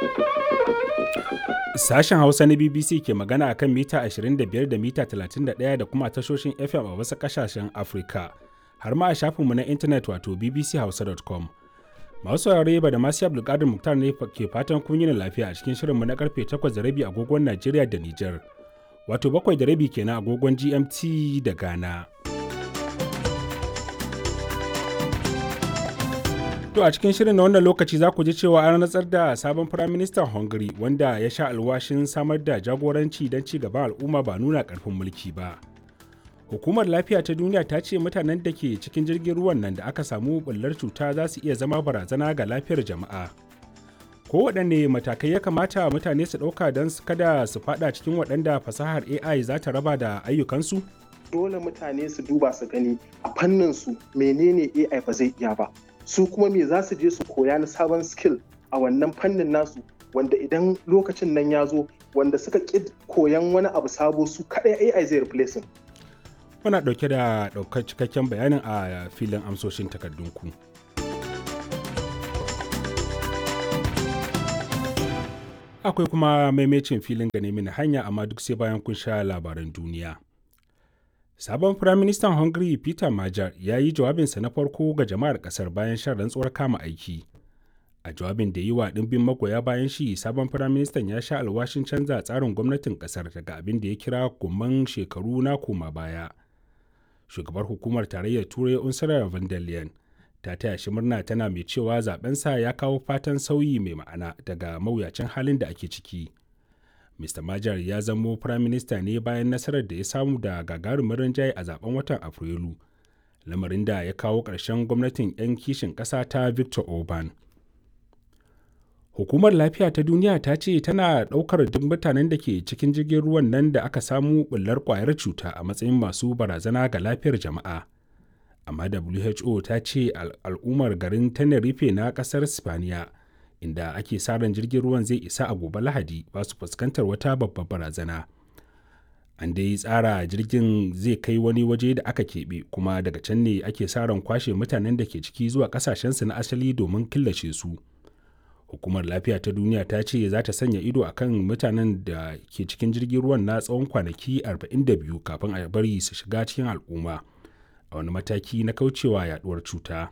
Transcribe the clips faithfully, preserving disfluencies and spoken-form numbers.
Sashen Hausa na B B C ke magana a kan mita ashirin da biyar da mita talatin da ɗaya da kuma tashoshin F M a wasu ƙasashen Afirka, har ma a shafinmu na intanet wato b b c hausa dot com. Masu saurare ba da masu Abdulkadir Muktar ne ke fatan kun yi lafiya a cikin shirinmu na karfe takwas da rabi agogon Najeriya da Nijar, wato bakwai da rabi kenan agogon G M T da Ghana. To a cikin shirin na wannan lokaci za ku ji cewa an rantsar da sabon firaministan Hungary wanda ya sha alwashin samar da jagoranci don ci gaban al'umma ba nuna ƙarfin mulki ba. Hukumar Lafiya ta Duniya ta ce mutanen da ke cikin jirgin ruwan nan da aka samu ɓullar cuta za su iya zama barazana ga lafiyar jama'a. Kowaɗanne matakai ya kamata mutane su ɗauka don kada su faɗa cikin waɗanda fasahar A I za ta raba da ayyukansu? Dole mutane su duba su gani a fannin su menene A I ba zai iya ba. Su kuma me za su je su koya na sabon skill a wannan fannin nasu, wanda idan lokacin nan ya zo wanda suka ƙi koyan wani abu sabo su kaɗai A I zai replacing. Muna ɗauke da ɗaukar cikakken bayanin a filin amsoshin takardunku. Akwai kuma maimacin filin gane mini hanya, amma duk sai bayan kun sha labaran duniya. Sabon Firaministan Hungary Peter Magyar ya yi jawabinsa na farko ga jama'ar ƙasar bayan shan rantsuwar kama aiki. A jawabin da yi wa ɗimbin magoya bayan shi, sabon Firaministan ya sha alwashin canza tsarin gwamnatin ƙasar daga abin da ya kira gomman shekaru na koma baya. Shugabar Hukumar Tarayyar Turai Ursula von der Leyen ta taya shi murna, tana mai cewa zabensa ya kawo fatan sauyi mai ma'ana daga mawuyacin halin da ake ciki. Mr. Magyar ya zamo firaminista ne bayan nasarar da ya samu da gagarumin rinjaye a zaben watan Afrilu, lamarin da ya kawo ƙarshen gwamnatin 'yan kishin ƙasa ta Viktor Orban. Hukumar Lafiya ta Duniya ta ce tana ɗaukar duk mutanen da ke cikin jirgin ruwan nan da aka samu ɓullar ƙwayar cuta a matsayin masu barazana ga lafiyar jama'a. Amma W H O ta ce al'ummar garin Tenerife na ƙasar Spaniya, inda ake sa ran jirgin ruwan zai isa a gobe Lahadi, ba su fuskantar wata babbar barazana. An dai tsara jirgin zai kai wani waje da aka keɓe, kuma daga can ne ake sa ran kwashe mutanen da ke ciki zuwa ƙasashensu na asali domin killace su. Hukumar Lafiya ta Duniya ta ce za ta sanya ido akan mutanen da ke cikin jirgin ruwan na tsawon kwanaki arba'in da biyu kafin a bari su shiga cikin al'umma, a wani mataki na kaucewa yaduwar cuta.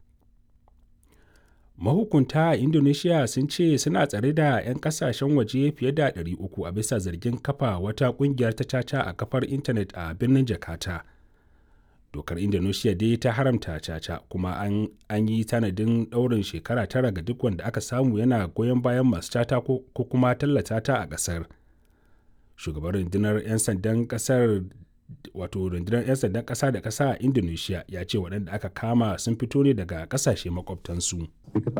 Mahukunta a Indonesia sun ce suna tsare da 'yan kasashen waje fiye da ɗari uku a bisa zargin kafa wata ƙungiyar ta caca a kafar intanet a birnin Jakarta. Dokar Indonesia dai ta haramta caca, kuma an, an yi tanadin ɗaurin shekara tara ga duk wanda aka samu yana goyon bayan masu caca ko, ko kuma tallata ta a ƙasar. Shugaban rundunar 'yan sandan ƙasar wato rundunar 'yan sandan ƙasa da ƙasa a Indonesia ya ce waɗanda aka kama sun fito ne daga ƙasashe makwabtansu.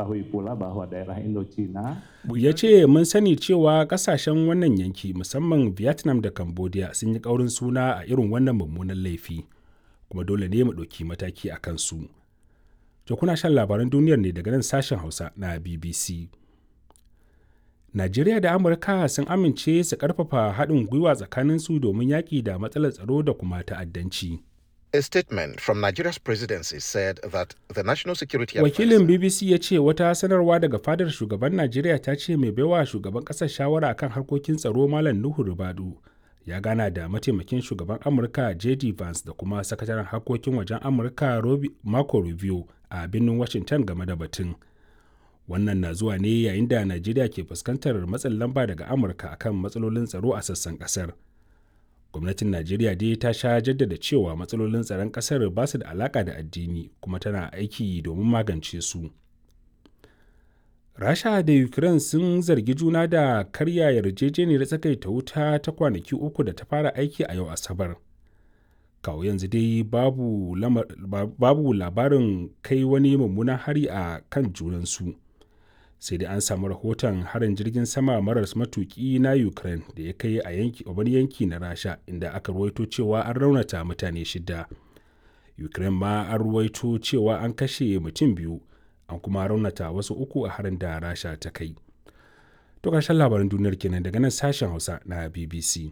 Ya ce mun sani cewa ƙasashen wannan yanki, musamman Vietnam da Cambodia, sun yi ƙaurin suna a irin wannan mummunan laifi, kuma dole ne mu ɗauki mataki a kansu. To kuna shan labaran duniyar ne daga nan sashen Hausa na B B C. Najeriya da Amurka sun amince su ƙarfafa haɗin gwiwa tsakaninsu domin yaƙi da matsalar tsaro da kuma ta'addanci. A statement from Nigeria's presidency said that the national security Wakilin B B C ya ce wata sanarwa daga fadar shugaban Najeriya ta ce mai baiwa shugaban ƙasar shawara kan harkokin tsaro Malam Nuhu Ribadu ya gana da mataimakin shugaban Amurka J D Vance da kuma sakataren harkokin wajen Amurka Marco Rubio a birnin Washington game da batun. Wannan na zuwa ne yayin da Najeriya ke fuskantar matsin lamba daga Amurka akan matsalolin tsaro a sassan ƙasar. Gwamnatin Najeriya dai ta sha jaddada cewa matsalolin tsaron ƙasar ba su da alaƙa da addini, kuma tana aiki domin magance su. Rasha da Ukraine sun zargi juna da karya yarjejeniyar tsagaita wuta ta kwanaki uku da ta fara aiki a yau Asabar. Kawo yanzu dai babu, babu labarin kai wani mummunan hari a kan junansu. Sai dai an samu rahoton harin jirgin sama maras matuki na Ukraine da ya kai a yanki a wani yanki na Rasha, inda aka ruwaito cewa an raunata mutane shida. Ukraine ma an ruwaito cewa an kashe mutum biyu, an kuma raunata wasu uku a harin da Rasha ta kai. To ƙarshen labaran duniyar kenan daga nan sashen Hausa na B B C.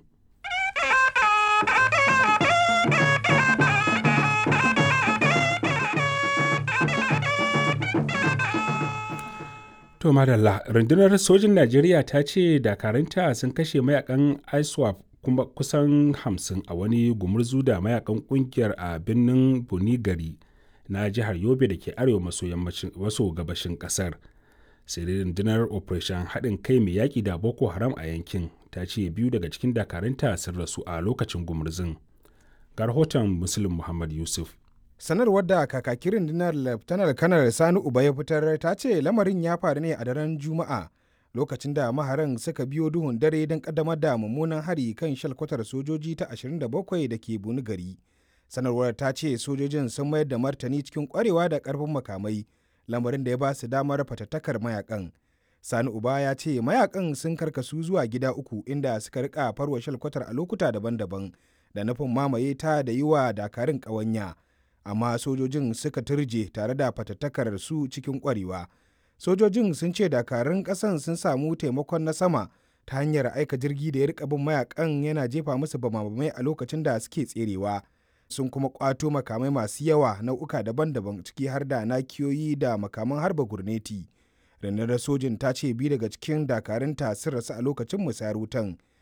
To To madalla, rundunar sojin Najeriya ta ce dakaranta sun kashe mayakan ISWAP kuma kusan hamsin a wani gumurzu da mayakan kungiyar a birnin Bunigari na jihar Yobe da ke arewa maso maso gabashin kasar. Sai dai rundunar Operation haɗin kai mai yaƙi da Boko Haram a yankin ta ce biyu daga cikin dakaranta sun rasu a lokacin gumurzun. Ga rahoton Muslim Muhammad Yusuf. Sanarwar da kakakin rundunar Laftanar Kanar Sani Uba ya fitar ta ce lamarin ya faru ne a daren Juma'a lokacin da maharan suka biyo duhun dare don kaddamar da mummunan hari kan shalkwatar sojoji ta ashirin da bakwai da ke Bunigari. Sanarwar ta ce sojojin sun mayar da martani cikin kwarewa da karfin makamai, lamarin da ya ba su damar fatattakar mayakan. Sani Uba ya ce mayakan sun karkasu zuwa gida uku inda suka rika farwa shalkwatar a lokuta daban-daban da nufin mamaye ta da yi wa dakarun ƙawanya. Amma sojojin suka turje tare da fatattakar su cikin kwarewa. Sojojin sun ce dakarun ƙasan sun samu taimakon na sama ta hanyar aika jirgi da ya rika bin mayakan yana jefa musu bamabamai a lokacin da suke tserewa. Sun kuma kwato makamai masu yawa nau'uka daban-daban ciki har da nakiyoyi da makaman harba gurneti. Rundunar sojin ta ce biyu daga cikin dakarunta sun rasu a lokacin musayar wutan.